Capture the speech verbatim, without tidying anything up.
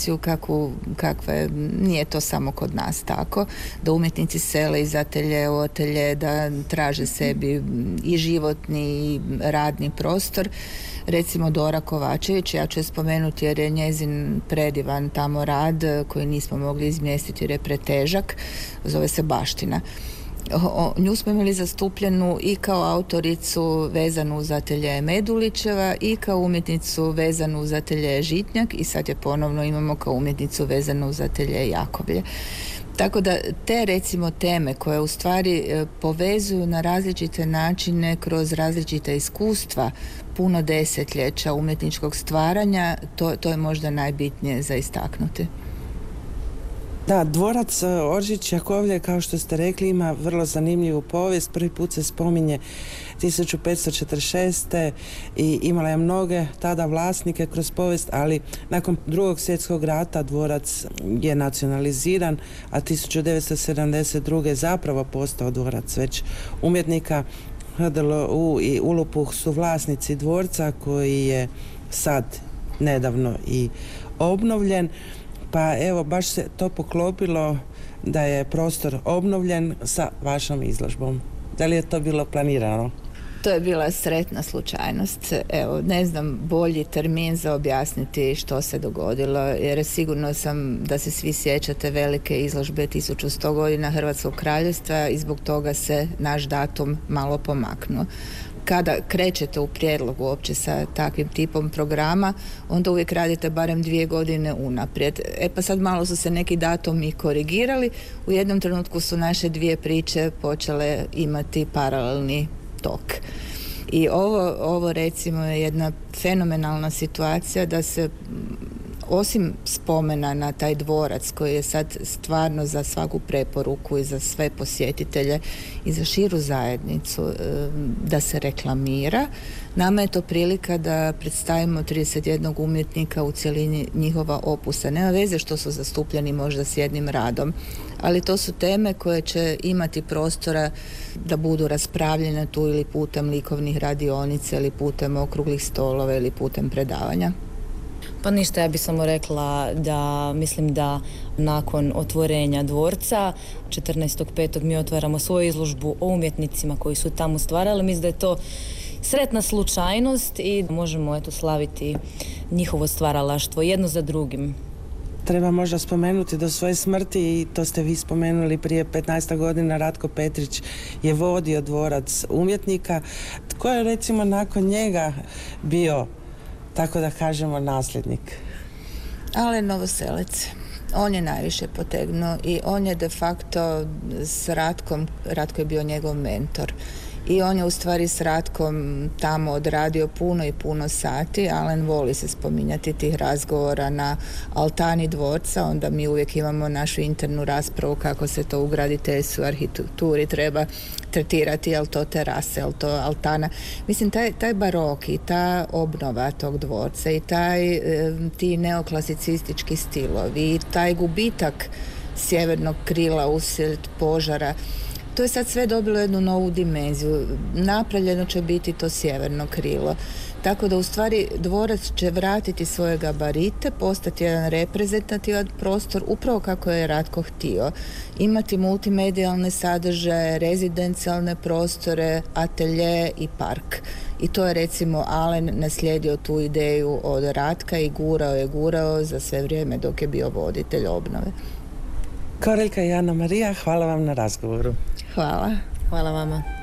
situaciju kakvu, kakva je, nije to samo kod nas tako, da umjetnici sele iz atelje u atelje, da traže sebi i životni i radni prostor. Recimo Dora Kovačević, ja ću je spomenuti jer je njezin predivan tamo rad koji nismo mogli izmjestiti jer je pretežak, zove se Baština. O, nju smo imali zastupljenu i kao autoricu vezanu uz atelje Medulićeva i kao umjetnicu vezanu uz atelje Žitnjak i sad je ponovno imamo kao umjetnicu vezanu uz atelje Jakovlje. Tako da te recimo teme koje u stvari e, povezuju na različite načine kroz različita iskustva puno desetljeća umjetničkog stvaranja, to, to je možda najbitnije za istaknuti. Da, dvorac Oržić Jakovlje, kao što ste rekli, ima vrlo zanimljivu povijest. Prvi put se spominje tisuću petsto četrdeset šeste. i imala je mnoge tada vlasnike kroz povijest, ali nakon drugog svjetskog rata dvorac je nacionaliziran, a tisuću devetsto sedamdeset druge zapravo postao dvorac već umjetnika. H D L U i Ulupuh su vlasnici dvorca koji je sad nedavno i obnovljen. Pa evo, baš se to poklopilo da je prostor obnovljen sa vašom izložbom. Da li je to bilo planirano? To je bila sretna slučajnost. Evo, ne znam bolji termin za objasniti što se dogodilo, jer sigurno sam da se svi sjećate velike izložbe tisuću sto godina Hrvatskog kraljevstva i zbog toga se naš datum malo pomaknuo. Kada krećete u prijedlog uopće sa takvim tipom programa, onda uvijek radite barem dvije godine unaprijed. E pa sad malo su se neki datumi korigirali, u jednom trenutku su naše dvije priče počele imati paralelni tok. I ovo, ovo recimo je jedna fenomenalna situacija da se osim spomena na taj dvorac koji je sad stvarno za svaku preporuku i za sve posjetitelje i za širu zajednicu da se reklamira, nama je to prilika da predstavimo trideset jedan umjetnika u cjelini njihova opusa. Nema veze što su zastupljeni možda s jednim radom, ali to su teme koje će imati prostora da budu raspravljene tu ili putem likovnih radionica ili putem okruglih stolova ili putem predavanja. Pa ništa, ja bih samo rekla da mislim da nakon otvorenja dvorca četrnaestog petog mi otvaramo svoju izložbu o umjetnicima koji su tamo stvarali. Mislim da je to sretna slučajnost i možemo eto slaviti njihovo stvaralaštvo jedno za drugim. Treba možda spomenuti do svoje smrti, i to ste vi spomenuli prije petnaest godina, Ratko Petrić je vodio dvorac umjetnika. Tko je recimo nakon njega bio, tako da kažemo, nasljednik? Alen Novoselec. On je najviše potegnuo i on je de facto s Ratkom, Ratko je bio njegov mentor. I on je u stvari s Ratkom tamo odradio puno i puno sati. Alen voli se spominjati tih razgovora na altani dvorca, onda mi uvijek imamo našu internu raspravu kako se to u graditeljstvu, arhitekturi treba tretirati, jel to terase, jel to altana. Mislim, taj, taj barok i ta obnova tog dvorca i taj, ti neoklasicistički stilovi i taj gubitak sjevernog krila uslijed požara, to je sad sve dobilo jednu novu dimenziju. Napravljeno će biti to sjeverno krilo. Tako da u stvari dvorac će vratiti svoje gabarite, postati jedan reprezentativan prostor, upravo kako je Ratko htio. Imati multimedijalne sadržaje, rezidencijalne prostore, atelje i park. I to je recimo Alen naslijedio tu ideju od Ratka i gurao je gurao za sve vrijeme dok je bio voditelj obnove. Koreljka i Ana Marija, hvala vam na razgovoru. Hvala. Hvala vama.